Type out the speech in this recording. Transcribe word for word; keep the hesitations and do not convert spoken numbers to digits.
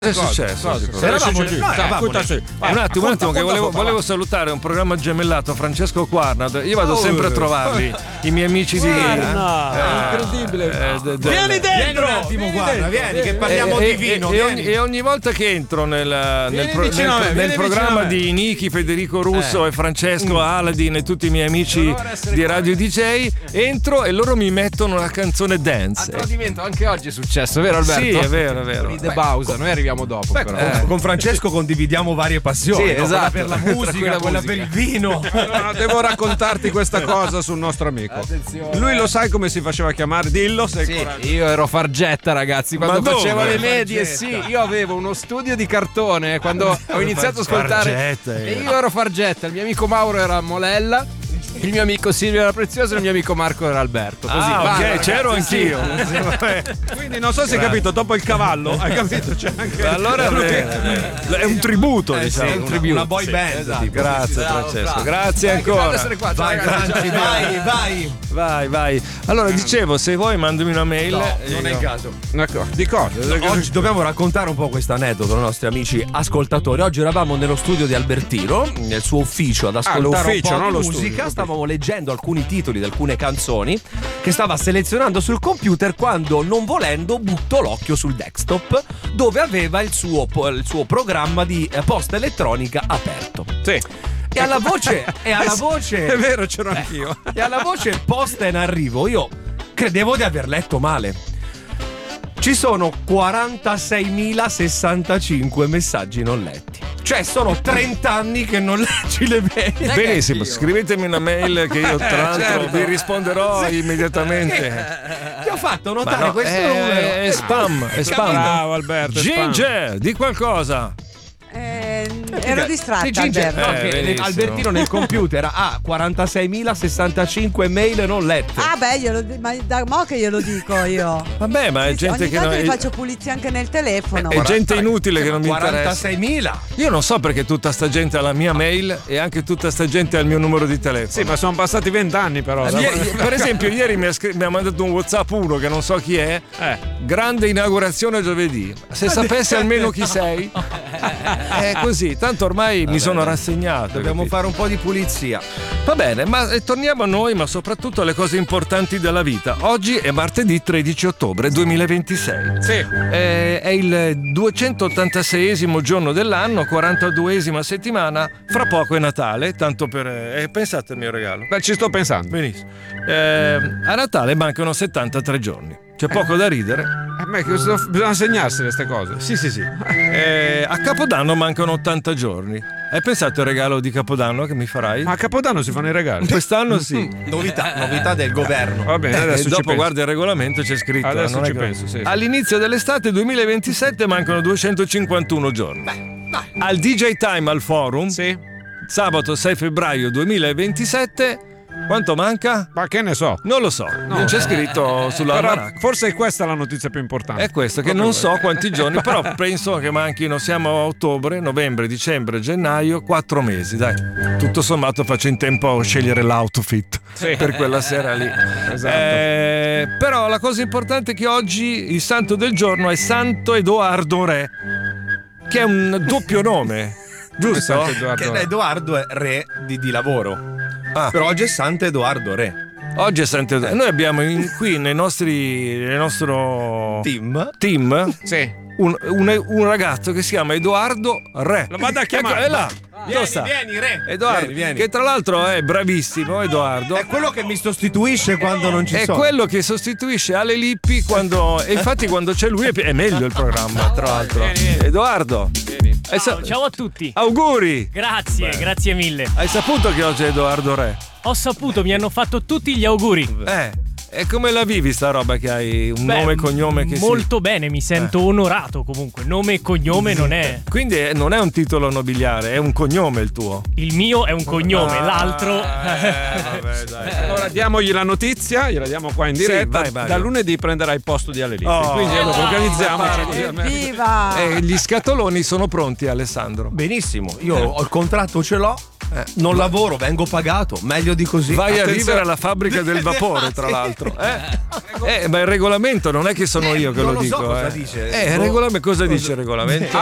Cosa è successo? Cosa? Cosa? Eravamo lì. No, eravamo lì. Sì. Un attimo, un attimo, che volevo, volevo salutare un programma gemellato, Francesco Quarnad. Io vado Oh, sempre a trovarli, i miei amici di. Guarda, eh, incredibile. eh, de- de- Vieni dentro. Vieni un attimo, vieni guarda, dentro, vieni, che parliamo e, di e- vino. e, vieni. ogni, e ogni volta che entro nel, nel, Vieni pro- vicino a me, nel- vieni nel vicino programma a me. di Niki, Federico Russo e Francesco Aladin e tutti i miei amici di Radio D J, entro e loro mi mettono una canzone dance. A tradimento anche oggi è successo, vero Alberto? Sì, è vero, è vero. Di The Bausa, noi arriviamo dopo. Beh, però. con, con Francesco condividiamo varie passioni. Sì, no? esatto. Quella per la Tra cui musica, la quella musica. per il vino. No, no, devo raccontarti questa cosa sul nostro amico. Attenzione. Lui lo sai come si faceva chiamare? Dillo se Sì, ancora- io ero Fargetta, ragazzi, quando Ma dove? facevo le medie. Fargetta. Sì, io avevo uno studio di cartone quando ho iniziato ad ascoltare. Fargetta, eh. E io ero Fargetta, il mio amico Mauro era Molella, il mio amico Silvio era Prezioso e il mio amico Marco era Alberto. Così, Ah, va, ok, ragazzi, c'ero sì. anch'io. Vabbè. Quindi non so se hai capito, dopo il cavallo, hai capito? C'è anche Allora beh, è un tributo, Eh, diciamo. sì, Una, tributo, una boy sì, band. esatto. tipo. Grazie Francesco, grazie ancora. essere qua, ciao, Vai, ragazzi. Franci, vai, vai. Vai, vai. Allora, dicevo, se vuoi mandami una mail. No, e non è io- il caso. Ecco, di cosa? Oggi dobbiamo raccontare un po' questo aneddoto ai nostri amici ascoltatori. Oggi eravamo nello studio di Albertino, nel suo ufficio, ad ascoltare l'ufficio, un po' non di lo musica. studio. Stavamo leggendo alcuni titoli di alcune canzoni che stava selezionando sul computer quando, non volendo, buttò l'occhio sul desktop dove aveva il suo, po- il suo programma di eh, posta elettronica aperto. Sì. E alla voce, e alla voce È vero, c'ero anch'io. e alla voce posta in arrivo io credevo di aver letto male. Ci sono quarantaseimilasessantacinque messaggi non letti. Cioè sono trenta anni che non leggi le mail. Benissimo, scrivetemi una mail che io tra l'altro certo. vi risponderò immediatamente. Ti ho fatto Ma notare no, questo è, numero. è spam, è spam. Bravo Alberto. è spam. Ginger, di qualcosa. Eh, ero distratta, Sì, Ginger, Alberto. no, Eh, che benissimo. Albertino nel computer ha quarantaseimilasessantacinque mail non lette. Ah beh, glielo, di- ma da mo' che glielo dico io. Vabbè, ma è Sì, sì, gente ogni che tanto non gli è, faccio pulizia anche nel telefono. è gente inutile che non mi interessa. quarantaseimila. Io non so perché tutta sta gente ha la mia mail e anche tutta sta gente ha il mio numero di telefono. Sì, ma sono passati vent'anni però. Ieri- per esempio, ieri mi ha, scr- mi ha mandato un WhatsApp uno che non so chi è. Eh. Grande inaugurazione giovedì. Se sapessi almeno chi sei, è così. Tanto ormai mi sono rassegnato. Dobbiamo capito? fare un po' di pulizia. Va bene, ma eh, torniamo a noi, ma soprattutto alle cose importanti della vita. Oggi è martedì tredici ottobre duemilaventisei. Sì. Eh, è il duecentottantaseiesimo giorno dell'anno, quarantaduesima settimana. Fra poco è Natale, tanto per. Eh, pensate al mio regalo. Beh, ci sto pensando. Benissimo. Eh, a Natale mancano settantatré giorni. C'è poco da ridere. Eh, ma che cosa- bisogna segnarsene queste cose. Sì, sì, sì. Eh, a Capodanno mancano ottanta giorni. Hai pensato al regalo di Capodanno che mi farai? Ma a Capodanno si fanno i regali. Quest'anno sì. Novità, novità del governo. Va bene, Eh, adesso ci dopo penso. guarda il regolamento, c'è scritto. Adesso non è ci che- penso, sì. All'inizio dell'estate duemilaventisette mancano duecentocinquantuno giorni. Al D J Time al forum, Sì. sabato sei febbraio duemilaventisette, quanto manca? Ma che ne so. Non lo so, non c'è scritto sulla Però almanacco. forse è questa la notizia più importante. È questo, che non so quanti giorni, però penso che manchino, siamo a ottobre, novembre, dicembre, gennaio, quattro mesi, dai. Tutto sommato faccio in tempo a scegliere l'outfit Sì. per quella sera lì. Esatto. Eh, però la cosa importante è che oggi il santo del giorno è Santo Edoardo Re, che è un doppio nome, giusto? Santo Edoardo. Che Edoardo è re di, di lavoro. Ah. Però oggi è Sant'Edoardo Re. Oggi è Santo Edoardo. Noi abbiamo in- qui nei nostri, nel nostro Team. team Sì. un, un- un ragazzo che si chiama Edoardo Re. Lo vado a chiamare. Ecco, è là. Vieni, Dove sta? vieni, re. Edoardo, Vieni, vieni. che tra l'altro è bravissimo, Edoardo. È quello che mi sostituisce quando non ci È sono. quello che sostituisce Ale Lippi quando. E infatti quando c'è lui è, è meglio il programma, tra l'altro. Vieni, vieni. Edoardo. hai sa- Ciao, ciao a tutti. Auguri! Grazie, grazie mille. Hai saputo che oggi è Edoardo Re? Ho saputo, mi hanno fatto tutti gli auguri. Eh. E come la vivi sta roba che hai un Beh, nome e cognome che si- molto bene, mi sento onorato comunque. Nome e cognome non è. Quindi è- non è un titolo nobiliare, è un cognome il tuo. Il mio è un cognome, Ah, l'altro. eh, vabbè, dai. Allora diamogli la notizia, gliela diamo qua in diretta. vai, vai. Da lunedì prenderai il posto di Ale Lippi. Oh. Quindi allora, organizziamoci così. Evviva! E gli scatoloni sono pronti, Alessandro. Benissimo, io ho il contratto, ce l'ho. Eh, non lavoro, vengo pagato, meglio di così. Vai a Attenzione. vivere alla fabbrica del vapore, tra l'altro. Eh? Eh, ma il regolamento non è che sono io che non lo lo so dico. cosa eh. dice. Eh, il regolamento, cosa dice il regolamento?